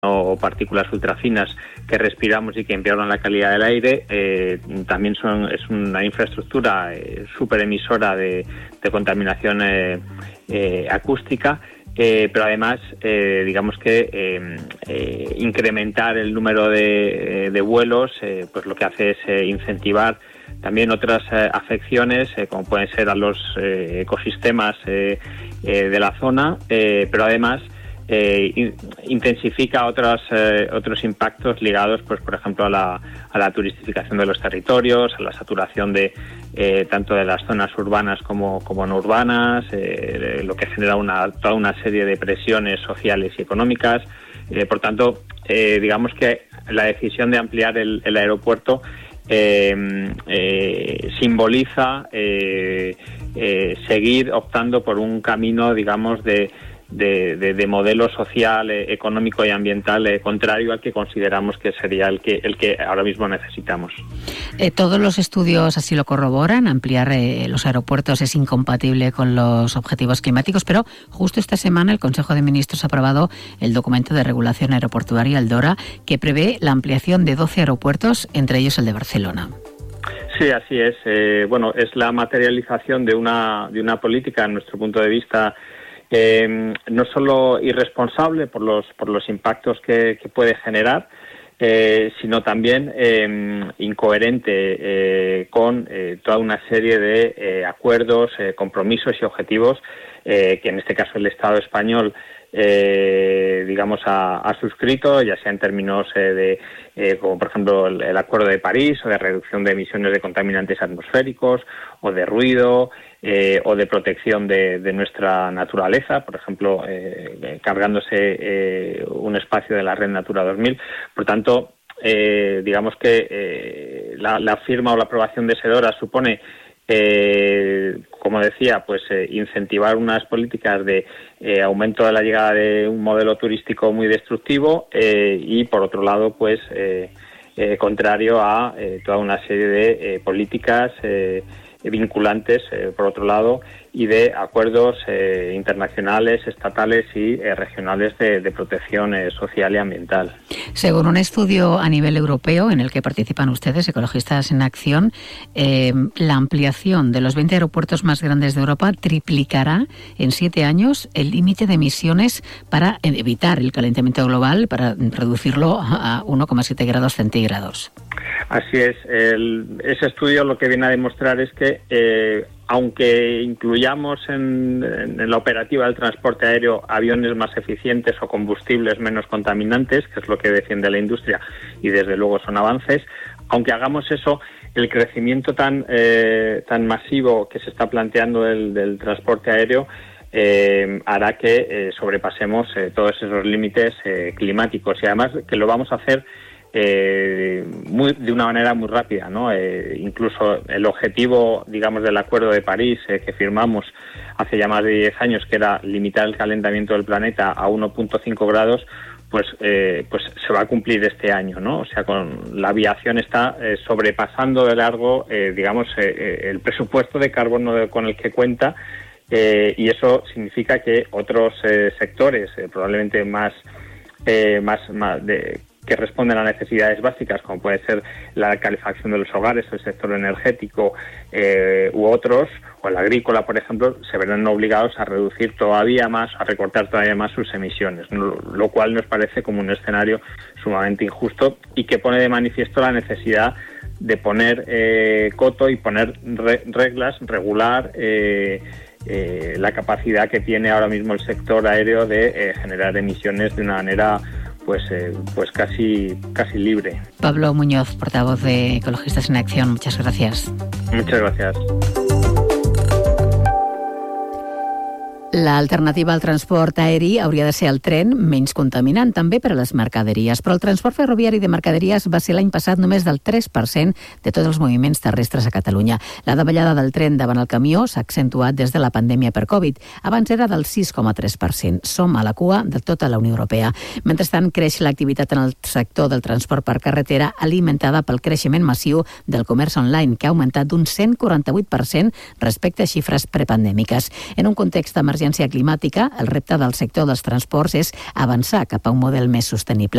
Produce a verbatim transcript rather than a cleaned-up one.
o partículas ultrafinas que respiramos y que empeoran la calidad del aire, eh, también son, es una infraestructura eh, súper emisora de, de contaminación eh, eh, acústica, eh, pero además, eh, digamos que eh, eh, incrementar el número de, de vuelos, eh, pues lo que hace es eh, incentivar también otras eh, afecciones, eh, como pueden ser a los eh, ecosistemas eh, eh, de la zona, eh, pero además Eh, in, intensifica otros eh, otros impactos ligados, pues por ejemplo, a la, a la turistificación de los territorios, a la saturación de eh, tanto de las zonas urbanas como, como no urbanas, eh, lo que genera una, toda una serie de presiones sociales y económicas. Eh, por tanto, eh, digamos que la decisión de ampliar el, el aeropuerto eh, eh, simboliza eh, eh, seguir optando por un camino, digamos, de De, de, de modelo social, eh, económico y ambiental eh, contrario al que consideramos que sería el que el que ahora mismo necesitamos. Eh, todos los estudios así lo corroboran. Ampliar eh, los aeropuertos es incompatible con los objetivos climáticos, pero justo esta semana el Consejo de Ministros ha aprobado el documento de regulación aeroportuaria, el DORA, que prevé la ampliación de doce aeropuertos, entre ellos el de Barcelona. Sí, así es. Eh, bueno, es la materialización de una de una política, en nuestro punto de vista, Eh, no solo irresponsable por los por los impactos que, que puede generar, eh, sino también eh, incoherente eh, con eh, toda una serie de eh, acuerdos, eh, compromisos y objetivos eh, que en este caso el Estado español eh, digamos ha, ha suscrito, ya sea en términos eh, de eh, como por ejemplo el, el Acuerdo de París, o de reducción de emisiones de contaminantes atmosféricos, o de ruido, eh, o de protección de, de nuestra naturaleza, por ejemplo, eh, cargándose eh, un espacio de la Red Natura dos mil. Por tanto, eh, digamos que eh, la, la firma o la aprobación de ese DORA supone, Eh, como decía, pues eh, incentivar unas políticas de eh, aumento de la llegada de un modelo turístico muy destructivo eh, y, por otro lado, pues eh, eh, contrario a eh, toda una serie de eh, políticas eh, vinculantes, eh, por otro lado, y de acuerdos eh, internacionales, estatales y eh, regionales de, de protección eh, social y ambiental. Según un estudio a nivel europeo en el que participan ustedes, Ecologistas en Acción, eh, la ampliación de los veinte aeropuertos más grandes de Europa triplicará en siete años el límite de emisiones para evitar el calentamiento global, para reducirlo a uno coma siete grados centígrados. Así es. El, ese estudio lo que viene a demostrar es que eh, aunque incluyamos en, en la operativa del transporte aéreo aviones más eficientes o combustibles menos contaminantes, que es lo que defiende la industria y desde luego son avances, aunque hagamos eso, el crecimiento tan eh, tan masivo que se está planteando del, del transporte aéreo eh, hará que eh, sobrepasemos eh, todos esos límites eh, climáticos, y además que lo vamos a hacer Eh, muy, de una manera muy rápida, ¿no? Eh, incluso el objetivo, digamos, del Acuerdo de París eh, que firmamos hace ya más de diez años, que era limitar el calentamiento del planeta a uno punto cinco grados, pues eh, pues se va a cumplir este año, ¿no? O sea, con la aviación está eh, sobrepasando de largo, eh, digamos, eh, el presupuesto de carbono de, con el que cuenta, eh, y eso significa que otros eh, sectores, eh, probablemente más eh, más, más de que responden a necesidades básicas, como puede ser la calefacción de los hogares, el sector energético eh, u otros, o el agrícola, por ejemplo, se verán obligados a reducir todavía más, a recortar todavía más sus emisiones, lo cual nos parece como un escenario sumamente injusto y que pone de manifiesto la necesidad de poner eh, coto y poner re- reglas, regular eh, eh, la capacidad que tiene ahora mismo el sector aéreo de eh, generar emisiones de una manera pues eh, pues casi casi libre. Pablo Muñoz, portavoz de Ecologistas en Acción, muchas gracias. Muchas gracias. L'alternativa al transport aeri hauria de ser el tren, menys contaminant també per a les mercaderies, però el transport ferroviari de mercaderies va ser l'any passat només del tres per cent de tots els moviments terrestres a Catalunya. La davallada del tren davant el camió s'ha accentuat des de la pandèmia per Covid. Abans era del sis coma tres per cent. Som a la cua de tota la Unió Europea. Mentrestant, creix l'activitat en el sector del transport per carretera, alimentada pel creixement massiu del comerç online, que ha augmentat d'un cent quaranta-vuit per cent respecte a xifres prepandèmiques. En un context d'emergència l'emergència climàtica, el repte del sector dels transports és avançar cap a un model més sostenible.